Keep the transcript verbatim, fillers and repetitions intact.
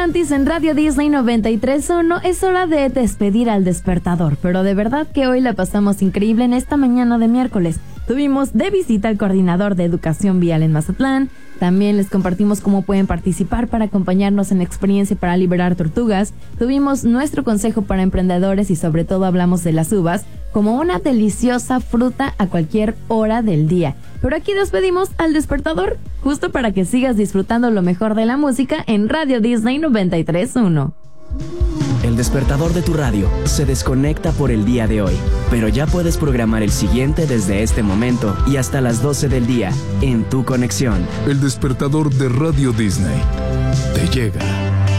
Atlantis en Radio Disney noventa y tres punto uno. Es hora de despedir al despertador, pero de verdad que hoy la pasamos increíble en esta mañana de miércoles. Tuvimos de visita al coordinador de educación vial en Mazatlán. También les compartimos cómo pueden participar para acompañarnos en la experiencia para liberar tortugas. Tuvimos nuestro consejo para emprendedores y sobre todo hablamos de las uvas como una deliciosa fruta a cualquier hora del día. Pero aquí despedimos al despertador justo para que sigas disfrutando lo mejor de la música en Radio Disney noventa y tres punto uno. El despertador de tu radio se desconecta por el día de hoy, pero ya puedes programar el siguiente desde este momento y hasta las doce del día en tu conexión. El despertador de Radio Disney te llega.